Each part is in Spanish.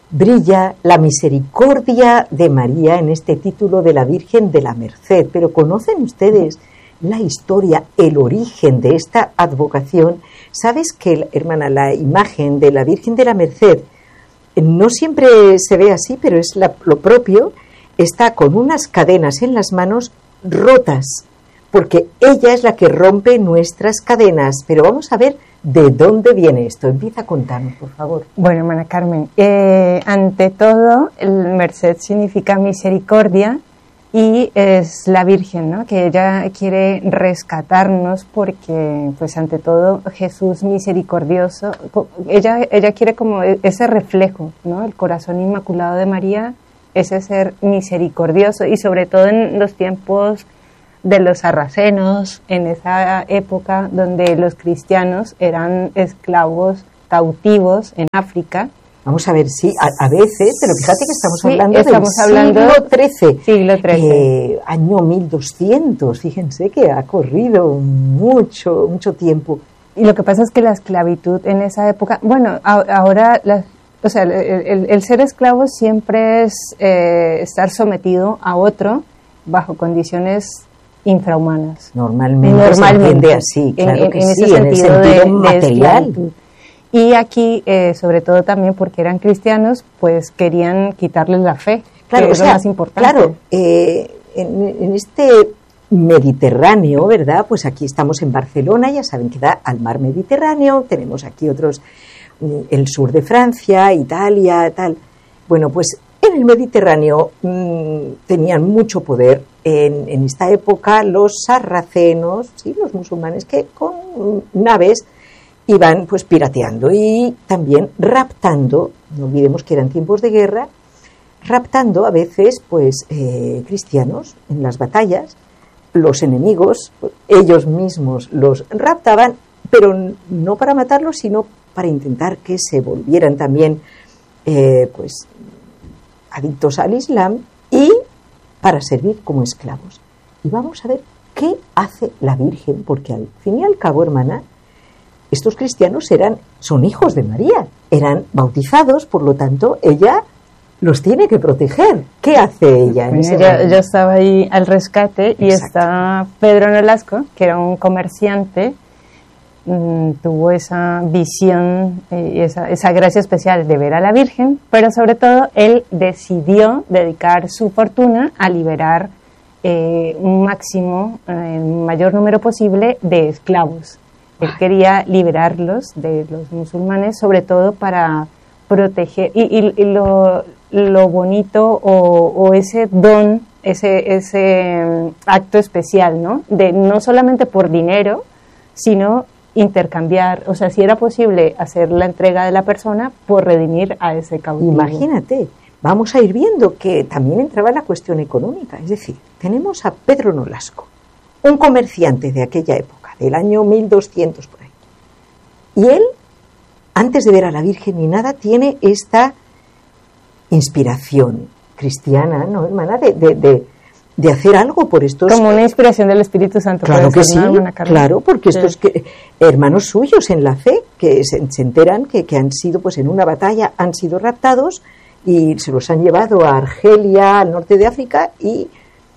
brilla la misericordia de María en este título de la Virgen de la Merced. Pero ¿conocen ustedes la historia, el origen de esta advocación? ¿Sabes que, hermana, la imagen de la Virgen de la Merced no siempre se ve así, pero es lo propio? Está con unas cadenas en las manos rotas, porque ella es la que rompe nuestras cadenas. Pero vamos a ver de dónde viene esto. Empieza a contarnos, por favor. Bueno, hermana Carmen, ante todo, el Merced significa misericordia y es la Virgen, ¿no? Que ella quiere rescatarnos porque, pues, ante todo, Jesús misericordioso, ella quiere como ese reflejo, ¿no? El corazón inmaculado de María, ese ser misericordioso, y sobre todo en los tiempos de los sarracenos, en esa época donde los cristianos eran esclavos cautivos en África. Vamos a ver, sí, a veces, pero fíjate que estamos hablando del siglo XIII. Año 1200, fíjense que ha corrido mucho tiempo. Y lo que pasa es que la esclavitud en esa época, bueno, ahora, el ser esclavo siempre es estar sometido a otro bajo condiciones infrahumanas. Normalmente se entiende así, claro que sí, en el sentido material. Y aquí, sobre todo también porque eran cristianos, pues querían quitarles la fe, claro, que es lo más importante. Claro, en este Mediterráneo, ¿verdad? Pues aquí estamos en Barcelona, ya saben que da al mar Mediterráneo, tenemos aquí otros, el sur de Francia, Italia, tal. Bueno, pues en el Mediterráneo tenían mucho poder en esta época los sarracenos, ¿sí? Los musulmanes, que con naves iban pues pirateando y también raptando, no olvidemos que eran tiempos de guerra, raptando a veces pues cristianos en las batallas. Los enemigos, ellos mismos los raptaban, pero no para matarlos, sino para intentar que se volvieran también pues adictos al Islam y para servir como esclavos. Y vamos a ver qué hace la Virgen, porque al fin y al cabo, hermana, estos cristianos son hijos de María, eran bautizados, por lo tanto, ella los tiene que proteger. ¿Qué hace ella? Yo estaba ahí al rescate. Exacto. Y está Pedro Nolasco, que era un comerciante, tuvo esa visión y esa gracia especial de ver a la Virgen, pero sobre todo él decidió dedicar su fortuna a liberar un máximo, el mayor número posible de esclavos. Él quería liberarlos de los musulmanes, sobre todo para proteger, y lo bonito o ese don, ese acto especial, ¿no? De no solamente por dinero, sino intercambiar, o sea, si era posible hacer la entrega de la persona por redimir a ese cautivo. Imagínate, vamos a ir viendo que también entraba la cuestión económica, es decir, tenemos a Pedro Nolasco, un comerciante de aquella época, del año 1200 por ahí. Y él, antes de ver a la Virgen ni nada, tiene esta inspiración cristiana, ¿no, hermana? De hacer algo por estos... Como una inspiración del Espíritu Santo. Claro que sí, claro, porque estos hermanos suyos en la fe, que se enteran que han sido, pues en una batalla, han sido raptados y se los han llevado a Argelia, al norte de África, y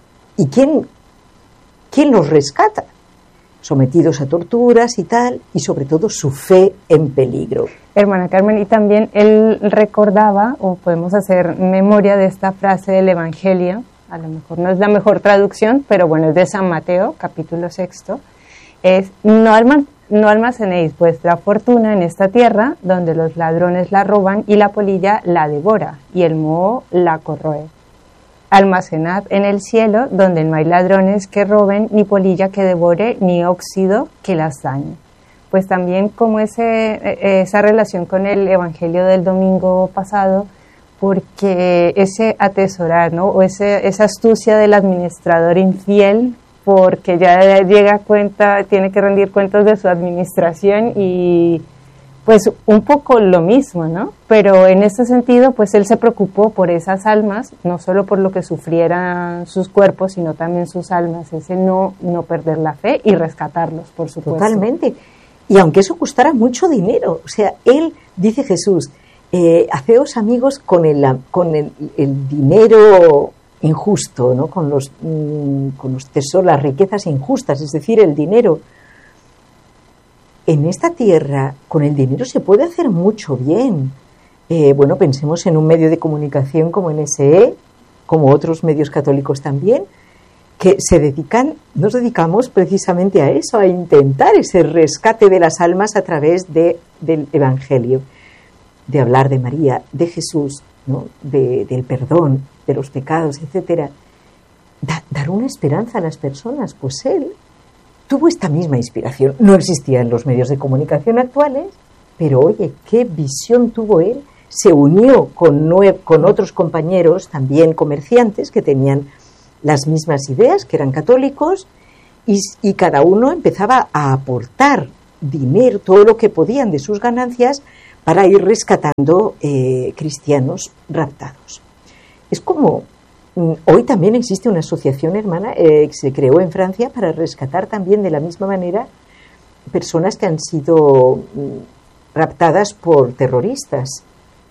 ¿quién los rescata? Sometidos a torturas y tal, y sobre todo su fe en peligro. Hermana Carmen, y también él recordaba, o podemos hacer memoria de esta frase del Evangelio, a lo mejor no es la mejor traducción, pero bueno, es de San Mateo, capítulo 6, es no almacenéis vuestra fortuna en esta tierra, donde los ladrones la roban y la polilla la devora, y el moho la corroe. Almacenad en el cielo, donde no hay ladrones que roben, ni polilla que devore, ni óxido que las dañe. Pues también como esa relación con el Evangelio del domingo pasado, porque ese atesorar, ¿no? O esa astucia del administrador infiel, porque ya llega a cuenta, tiene que rendir cuentas de su administración y pues un poco lo mismo, ¿no? Pero en este sentido, pues él se preocupó por esas almas, no solo por lo que sufrieran sus cuerpos, sino también sus almas, ese no perder la fe y rescatarlos, por supuesto. Totalmente. Y aunque eso costara mucho dinero, o sea, él, dice Jesús, haceos amigos con el dinero injusto, ¿no? Con los tesoros, las riquezas injustas, es decir, el dinero. En esta tierra, con el dinero se puede hacer mucho bien. Bueno, pensemos en un medio de comunicación como NSE, como otros medios católicos también, que nos dedicamos precisamente a eso, a intentar ese rescate de las almas a través del Evangelio, de hablar de María, de Jesús, ¿no? Del perdón, de los pecados, etcétera. Dar una esperanza a las personas, pues él tuvo esta misma inspiración. No existía en los medios de comunicación actuales, pero oye, qué visión tuvo él. Se unió con otros compañeros, también comerciantes, que tenían las mismas ideas, que eran católicos, y cada uno empezaba a aportar dinero, todo lo que podían de sus ganancias, para ir rescatando cristianos raptados. Es como, hoy también existe una asociación hermana que se creó en Francia para rescatar también de la misma manera personas que han sido raptadas por terroristas.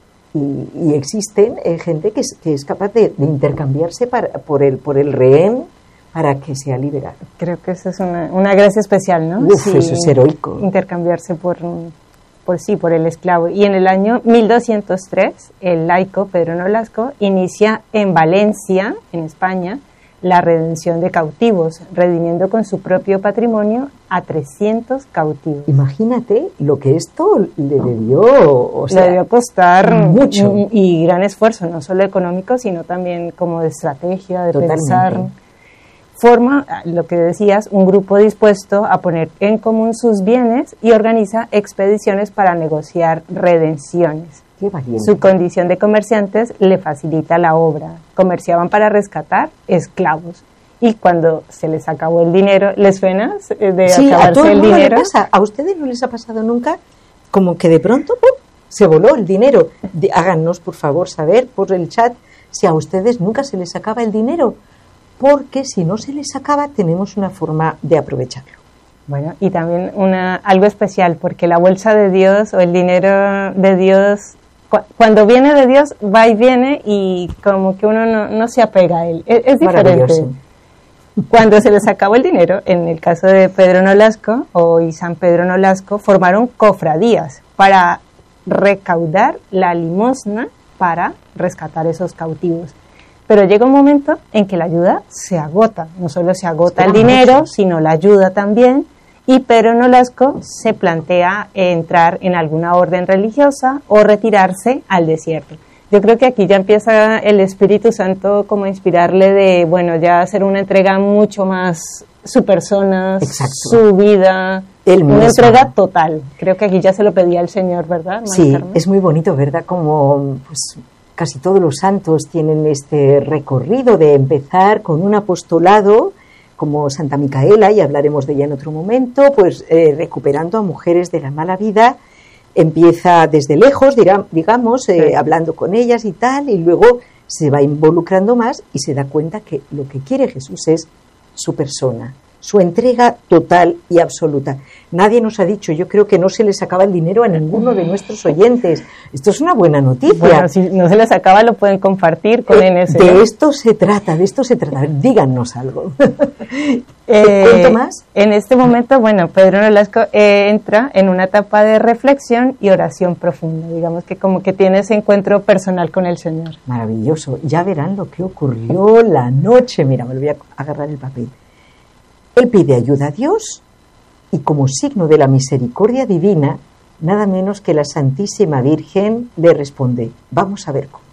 Y existen gente que es capaz de intercambiarse por el rehén para que sea liberado. Creo que eso es una gracia especial, ¿no? Sí, eso es heroico. Intercambiarse por el esclavo. Y en el año 1203, el laico Pedro Nolasco inicia en Valencia, en España, la redención de cautivos, redimiendo con su propio patrimonio a 300 cautivos. Imagínate lo que esto le debió costar mucho y gran esfuerzo, no solo económico, sino también como de estrategia, de Totalmente. Pensar. Forma, lo que decías, un grupo dispuesto a poner en común sus bienes y organiza expediciones para negociar redenciones. Qué valiente. Su condición de comerciantes le facilita la obra. Comerciaban para rescatar esclavos. Y cuando se les acabó el dinero, ¿les suena de sí, acabarse a todo el mundo dinero? le pasa. ¿A ustedes no les ha pasado nunca? Como que de pronto se voló el dinero. Háganos, por favor, saber por el chat si a ustedes nunca se les acaba el dinero. Porque si no se les acaba, tenemos una forma de aprovecharlo. Bueno, y también algo especial, porque la bolsa de Dios o el dinero de Dios, cuando viene de Dios, va y viene y como que uno no se apega a él. Es diferente. Cuando se les acabó el dinero, en el caso de Pedro Nolasco y San Pedro Nolasco, formaron cofradías para recaudar la limosna para rescatar esos cautivos. Pero llega un momento en que la ayuda se agota. No solo se agota el dinero, sino la ayuda también. Y Pedro Nolasco se plantea entrar en alguna orden religiosa o retirarse al desierto. Yo creo que aquí ya empieza el Espíritu Santo como a inspirarle de, bueno, ya hacer una entrega mucho más, su persona, Exacto. Su vida, una entrega total. Creo que aquí ya se lo pedía el Señor, ¿verdad, María Sí, Carmen? es muy bonito, ¿verdad? Como pues casi todos los santos tienen este recorrido de empezar con un apostolado como Santa Micaela, y hablaremos de ella en otro momento, pues recuperando a mujeres de la mala vida. Empieza desde lejos, digamos, hablando con ellas y tal, y luego se va involucrando más y se da cuenta que lo que quiere Jesús es su persona, su entrega total y absoluta. Nadie nos ha dicho, yo creo que no se les acaba el dinero a ninguno de nuestros oyentes. Esto es una buena noticia. Bueno, si no se les acaba, lo pueden compartir con NS. De esto se trata. A ver, díganos algo. ¿Cuánto más? En este momento, bueno, Pedro Nolasco entra en una etapa de reflexión y oración profunda. Digamos que como que tiene ese encuentro personal con el Señor. Maravilloso. Ya verán lo que ocurrió la noche. Mira, me lo voy a agarrar el papel. Él pide ayuda a Dios y como signo de la misericordia divina, nada menos que la Santísima Virgen le responde. Vamos a ver cómo.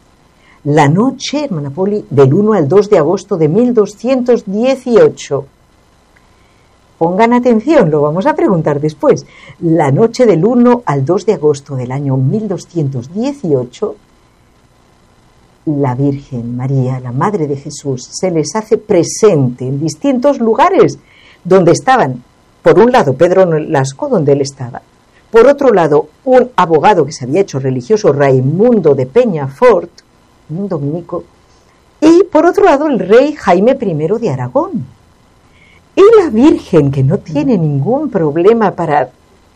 La noche, hermana Poli, del 1 al 2 de agosto de 1218. Pongan atención, lo vamos a preguntar después. La noche del 1 al 2 de agosto del año 1218, la Virgen María, la Madre de Jesús, se les hace presente en distintos lugares donde estaban, por un lado, Pedro Nolasco, donde él estaba, por otro lado, un abogado que se había hecho religioso, Raimundo de Peñafort, un dominico, y por otro lado, el rey Jaime I de Aragón. Y la Virgen, que no tiene ningún problema para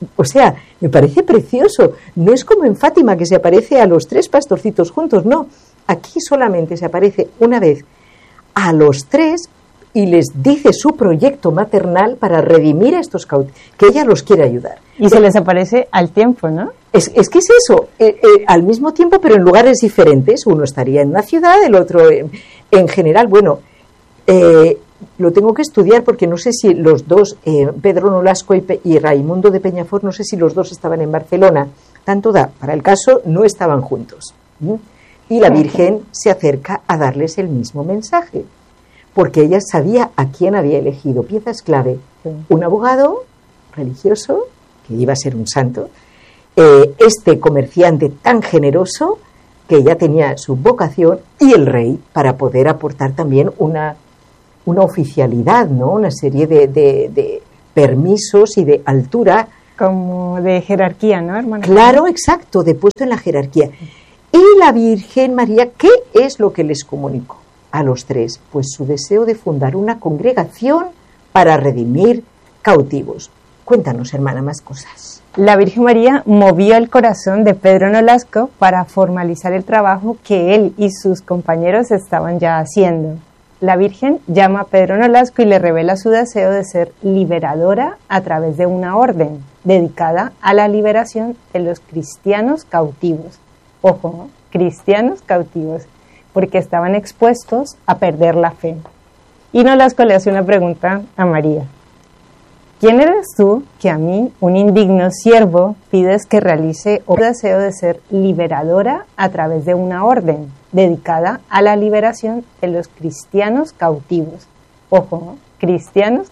O sea, me parece precioso. No es como en Fátima, que se aparece a los 3 pastorcitos juntos, no. Aquí solamente se aparece una vez a los 3 y les dice su proyecto maternal para redimir a estos cautivos, que ella los quiere ayudar. Y se les aparece al tiempo, ¿no? Es que es eso, al mismo tiempo, pero en lugares diferentes. Uno estaría en una ciudad, el otro en general. Bueno, lo tengo que estudiar porque no sé si los dos, Pedro Nolasco y Raimundo de Peñafort, no sé si los dos estaban en Barcelona. Tanto da, para el caso, no estaban juntos. Y la Virgen se acerca a darles el mismo mensaje, porque ella sabía a quién había elegido. Piezas clave: un abogado religioso, que iba a ser un santo, este comerciante tan generoso, que ella tenía su vocación, y el rey, para poder aportar también una oficialidad, ¿no? Una serie de permisos y de altura. Como de jerarquía, ¿no, hermana? Claro, exacto, de puesto en la jerarquía. Y la Virgen María, ¿qué es lo que les comunicó a los 3? Pues su deseo de fundar una congregación para redimir cautivos. Cuéntanos, hermana, más cosas. La Virgen María movió el corazón de Pedro Nolasco para formalizar el trabajo que él y sus compañeros estaban ya haciendo. La Virgen llama a Pedro Nolasco y le revela su deseo de ser liberadora a través de una orden dedicada a la liberación de los cristianos cautivos. Ojo, ¿no? Cristianos cautivos, porque estaban expuestos a perder la fe. Y Nolasco le hace una pregunta a María. ¿Quién eres tú que a mí, un indigno siervo, pides que realice un deseo de ser liberadora a través de una orden dedicada a la liberación de los cristianos cautivos? Ojo, ¿no? Cristianos